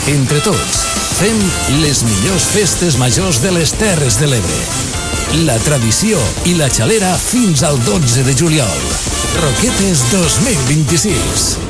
Entre tots, fem les millors festes majors de les Terres de l'Ebre. La tradició i la xalera fins al 12 de juliol. Roquetes 2026.